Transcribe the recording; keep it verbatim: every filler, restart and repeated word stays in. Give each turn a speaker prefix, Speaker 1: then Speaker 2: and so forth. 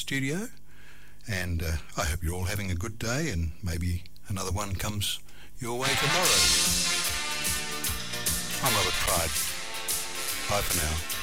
Speaker 1: studio. And uh, I hope you're all having a good day, and maybe another one comes your way tomorrow. I'm Robert Pride. Bye for now.